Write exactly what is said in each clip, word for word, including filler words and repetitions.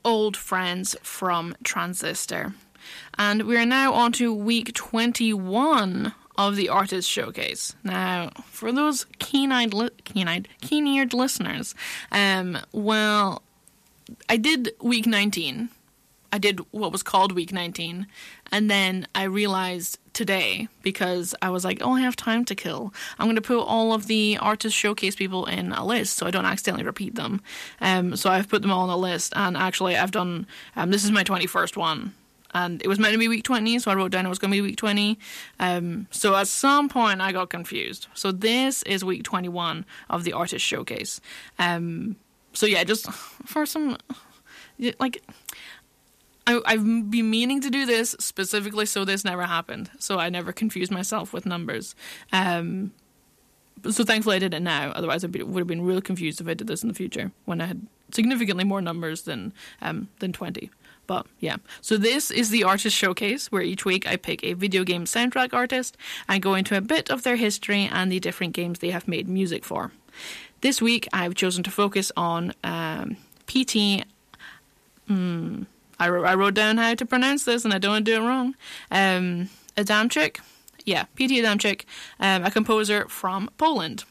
old friends from Transistor. And we are now on to week twenty-one of the Artist Showcase. Now, for those keen-eyed, li- keen-eyed, keen-eared listeners, um, well, I did week nineteen. I did what was called week nineteen, and then I realized today, because I was like, oh, I have time to kill, I'm going to put all of the Artist Showcase people in a list so I don't accidentally repeat them. Um, so I've put them all on a list, and actually I've done, um, this is my twenty-first one, and it was meant to be week twenty, so I wrote down it was going to be week twenty. Um, so at some point I got confused. So this is week twenty-one of the Artist Showcase. Um, so yeah, just for some, like... I, I've been meaning to do this specifically so this never happened, so I never confused myself with numbers. Um, so thankfully I did it now, otherwise I would have been real confused if I did this in the future, when I had significantly more numbers than um, than twenty. But yeah, so this is the Artist Showcase, where each week I pick a video game soundtrack artist and go into a bit of their history and the different games they have made music for. This week I've chosen to focus on um, P T... Hmm... I wrote, I wrote down how to pronounce this, and I don't want to do it wrong. Um, Adamczyk, yeah, P T Adamczyk, um, a composer from Poland.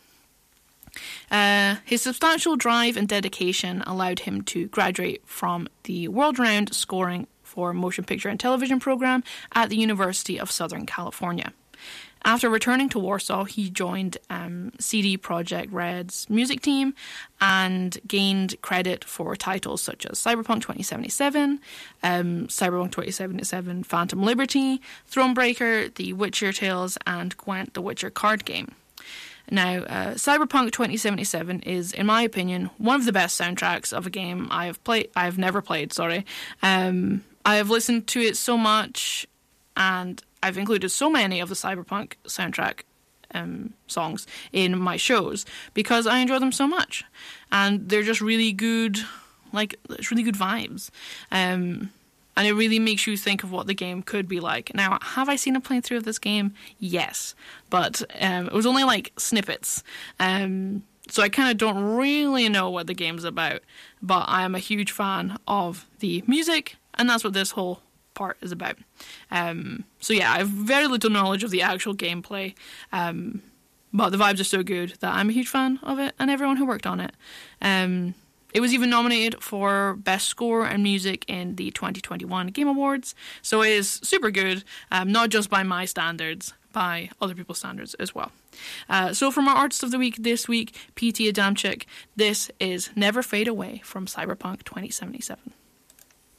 Uh, his substantial drive and dedication allowed him to graduate from the world-renowned scoring for motion picture and television program at the University of Southern California. After returning to Warsaw, he joined um, C D Projekt Red's music team and gained credit for titles such as Cyberpunk twenty seventy-seven, um, Cyberpunk twenty seventy-seven Phantom Liberty, Thronebreaker, The Witcher Tales, and Gwent the Witcher card game. Now, uh, Cyberpunk twenty seventy-seven is, in my opinion, one of the best soundtracks of a game I have played. I have never played. Sorry, um, I have listened to it so much, and I've included so many of the Cyberpunk soundtrack um, songs in my shows because I enjoy them so much, and they're just really good. Like, it's really good vibes. Um, and it really makes you think of what the game could be like. Now, have I seen a playthrough of this game? Yes. But um, it was only like snippets. Um, so I kind of don't really know what the game's about. But I am a huge fan of the music, and that's what this whole part is about. Um, so yeah, I have very little knowledge of the actual gameplay. Um, but the vibes are so good that I'm a huge fan of it and everyone who worked on it. Um, It was even nominated for Best Score and Music in the twenty twenty-one Game Awards, so it is super good, um, not just by my standards, by other people's standards as well. Uh, so from our Artist of the Week this week, P T Adamczyk, this is Never Fade Away from Cyberpunk twenty seventy-seven.